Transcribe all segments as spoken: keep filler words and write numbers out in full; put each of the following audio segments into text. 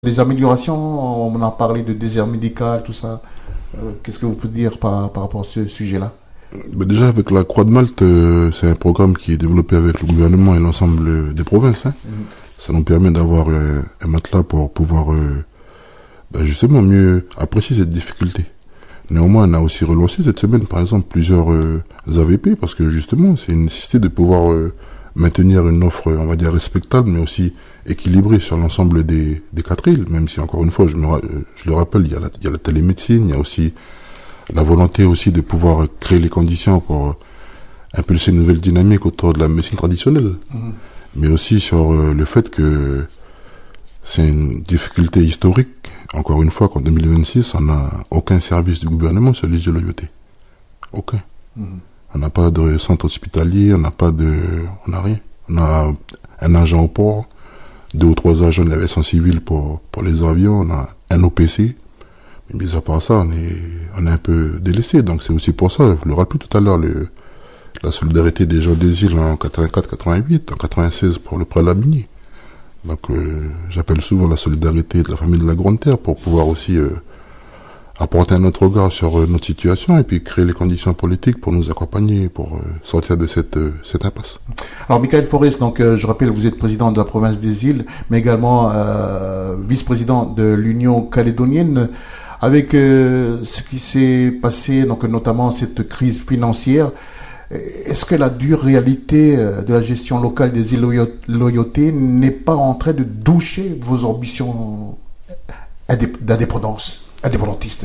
Des améliorations, on a parlé de désert médical, tout ça. Euh, qu'est-ce que vous pouvez dire par, par rapport à ce sujet-là? Bah déjà, avec la Croix de Malte, euh, c'est un programme qui est développé avec le gouvernement et l'ensemble des provinces. Hein. Mmh. Ça nous permet d'avoir un, un matelas pour pouvoir euh, bah justement mieux apprécier cette difficulté. Néanmoins, on a aussi relancé cette semaine, par exemple, plusieurs euh, A V P, parce que justement, c'est une nécessité de pouvoir euh, maintenir une offre, on va dire, respectable, mais aussi équilibrée sur l'ensemble des, des quatre îles, même si, encore une fois, je, me, je le rappelle, il y a la, il y a la télémédecine, il y a aussi la volonté aussi de pouvoir créer les conditions pour impulser une nouvelle dynamique autour de la médecine traditionnelle, mmh. mais aussi sur euh, le fait que c'est une difficulté historique, encore une fois, qu'en deux mille vingt-six, on n'a aucun service du gouvernement sur l'île de Loyauté. Aucun. Mmh. On n'a pas de centre hospitalier, on n'a pas de... on n'a rien. On a un agent au port, deux ou trois agents de l'aviation civile pour, pour les avions, on a un O P C. Mais mis à part ça, on est, on est un peu délaissé. Donc c'est aussi pour ça, je le rappelle tout à l'heure, le, la solidarité des gens des îles en quatre-vingt-quatre quatre-vingt-huit, en quatre-vingt-seize pour le prélat minier. Donc euh, j'appelle souvent la solidarité de la famille de la Grande Terre pour pouvoir aussi euh, apporter un autre regard sur euh, notre situation et puis créer les conditions politiques pour nous accompagner, pour euh, sortir de cette, euh, cette impasse. Alors Michael Forest, donc euh, je rappelle, vous êtes président de la province des îles, mais également euh, vice-président de l'Union calédonienne. Avec euh, ce qui s'est passé, donc notamment cette crise financière, est-ce que la dure réalité de la gestion locale des îles Loyauté n'est pas en train de doucher vos ambitions d'indépendance, indépendantiste?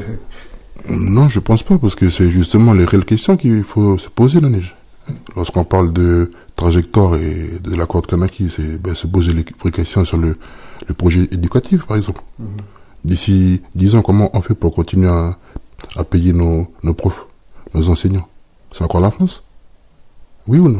Non, je pense pas, parce que c'est justement les réelles questions qu'il faut se poser, la neige. Lorsqu'on parle de trajectoire et de l'accord de Kanaki, c'est ben, se poser les vraies questions sur le, le projet éducatif, par exemple. Mm-hmm. D'ici dix ans, comment on fait pour continuer à, à payer nos, nos profs, nos enseignants? C'est encore la France? Oui ou non?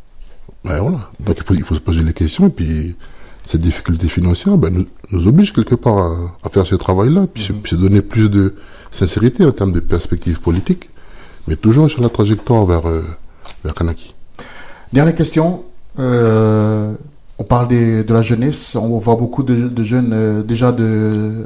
Ben voilà. Donc il faut, il faut se poser les questions, et puis cette difficulté financière ben, nous, nous oblige quelque part à, à faire ce travail-là, puis, mm-hmm. se, se donner plus de sincérité en termes de perspectives politiques, mais toujours sur la trajectoire vers, euh, vers Kanaki. Dernière question. Euh... On parle des, de la jeunesse, on voit beaucoup de, de jeunes euh, déjà de,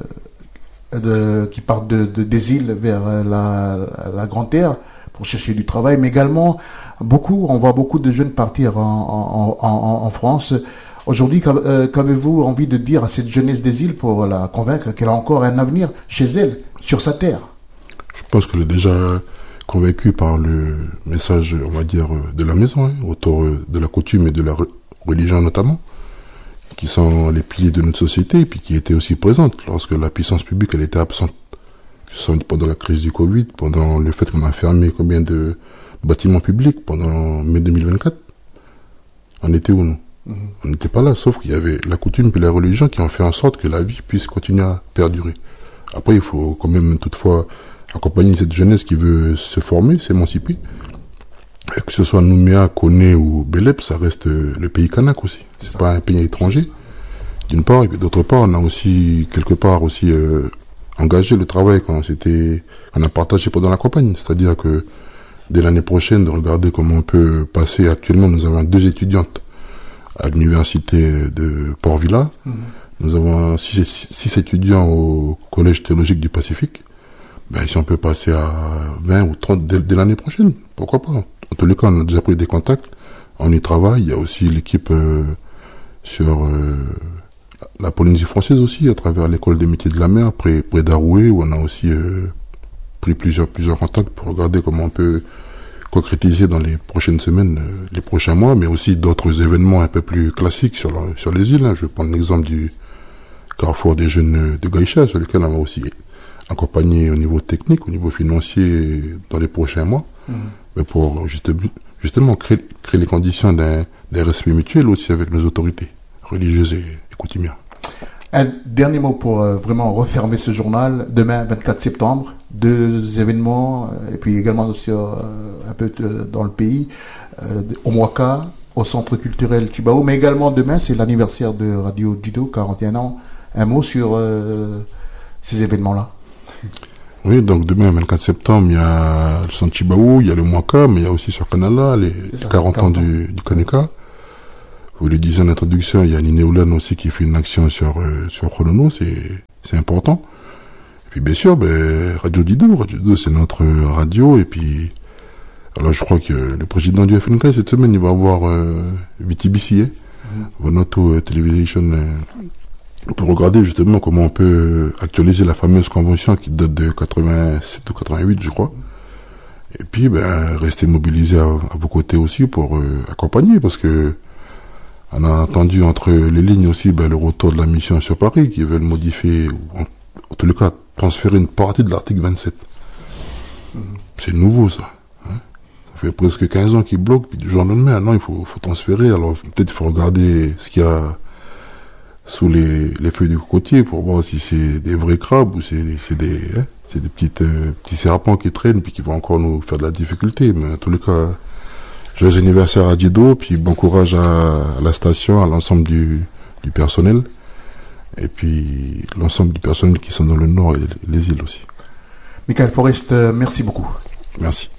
de, qui partent de, de, des îles vers la, la Grande Terre pour chercher du travail, mais également beaucoup, on voit beaucoup de jeunes partir en, en, en, en France. Aujourd'hui, qu'avez-vous envie de dire à cette jeunesse des îles pour la convaincre qu'elle a encore un avenir chez elle, sur sa terre? Je pense qu'elle est déjà convaincue par le message, on va dire, de la maison, hein, autour de la coutume et de la religion notamment, qui sont les piliers de notre société et puis qui étaient aussi présentes lorsque la puissance publique elle était absente. Pendant la crise du Covid, pendant le fait qu'on a fermé combien de bâtiments publics pendant mai deux mille vingt-quatre, on était où nous? Mmh. On n'était pas là, sauf qu'il y avait la coutume et la religion qui ont fait en sorte que la vie puisse continuer à perdurer. Après, il faut quand même toutefois accompagner cette jeunesse qui veut se former, s'émanciper. Et que ce soit Nouméa, Koné ou Bélep, ça reste le pays kanak aussi. C'est ça. Pas un pays étranger, d'une part, et d'autre part, on a aussi, quelque part, aussi euh, engagé le travail qu'on s'était, qu'on a partagé pendant la campagne. C'est-à-dire que dès l'année prochaine, de regarder comment on peut passer. Actuellement, nous avons deux étudiantes à l'université de Port-Vila. Mmh. Nous avons six, six étudiants au Collège théologique du Pacifique. Ben, si on peut passer à vingt ou trente dès, dès l'année prochaine, pourquoi pas? En tous les cas, on a déjà pris des contacts, on y travaille. Il y a aussi l'équipe euh, sur euh, la Polynésie française aussi, à travers l'école des métiers de la mer, près, près d'Aroué, où on a aussi euh, pris plusieurs, plusieurs contacts pour regarder comment on peut concrétiser dans les prochaines semaines, euh, les prochains mois, mais aussi d'autres événements un peu plus classiques sur, la, sur les îles. Hein. Je vais prendre l'exemple du Carrefour des jeunes de Gaïcha, sur lequel on va aussi accompagner au niveau technique, au niveau financier dans les prochains mois. Mmh. Mais pour juste, justement créer, créer les conditions d'un, d'un respect mutuel aussi avec nos autorités religieuses et, et coutumières. Un dernier mot pour euh, vraiment refermer ce journal. Demain, vingt-quatre septembre, deux événements, euh, et puis également sur, euh, un peu de, dans le pays, euh, au Mwaka, au Centre culturel Tubao, mais également demain, c'est l'anniversaire de Radio Dido, quarante et un ans. Un mot sur euh, ces événements-là? Oui, donc demain, vingt-quatre septembre, il y a le Centre Tubao, il y a le Mwaka, mais il y a aussi sur Canala les quarante ans du, du Kaneka. vous le disiez en introduction, il y a Ninéoulan aussi qui fait une action sur, euh, sur Chronono, c'est, c'est important. Et puis bien sûr, ben, Radio Dido, Radio Dido c'est notre radio, et puis, alors je crois que le président du F N K, cette semaine, il va avoir euh, V T B C, hein, mm-hmm. Vanuatu Television, euh, pour regarder justement comment on peut actualiser la fameuse convention qui date de quatre-vingt-sept ou quatre-vingt-huit, je crois. Et puis, ben, rester mobilisé à, à vos côtés aussi pour euh, accompagner, parce que on a entendu entre les lignes aussi ben, le retour de la mission sur Paris, qui veulent modifier, ou en, en tous les cas, transférer une partie de l'article vingt-sept. Mmh. C'est nouveau, ça. Hein, ça fait presque quinze ans qu'ils bloquent, puis du jour au lendemain, non, il faut, faut transférer. Alors, peut-être il faut regarder ce qu'il y a sous les, les feuilles de cocotier pour voir si c'est des vrais crabes ou c'est, c'est des, hein, c'est des petites, euh, petits serpents qui traînent puis qui vont encore nous faire de la difficulté. Mais en tous les cas, joyeux anniversaire à Dido, puis bon courage à, à la station, à l'ensemble du, du personnel, et puis l'ensemble du personnel qui sont dans le nord et les îles aussi. Michael Forest, merci beaucoup. Merci.